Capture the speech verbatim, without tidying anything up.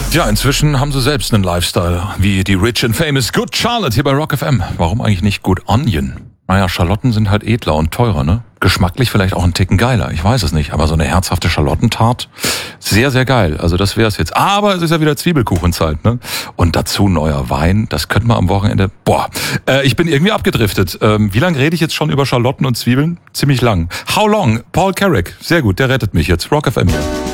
Ja, inzwischen haben sie selbst einen Lifestyle, wie die Rich and Famous Good Charlotte hier bei Rock F M. Warum eigentlich nicht Good Onion? Naja, Schalotten sind halt edler und teurer, ne? Geschmacklich vielleicht auch ein Ticken geiler, ich weiß es nicht. Aber so eine herzhafte Schalottentart, sehr, sehr geil. Also das wär's jetzt. Aber es ist ja wieder Zwiebelkuchenzeit, ne? Und dazu neuer Wein, das könnte man am Wochenende... Boah, äh, ich bin irgendwie abgedriftet. Ähm, wie lange rede ich jetzt schon über Schalotten und Zwiebeln? Ziemlich lang. How long? Paul Carrack, sehr gut, der rettet mich jetzt. Rock F M hier.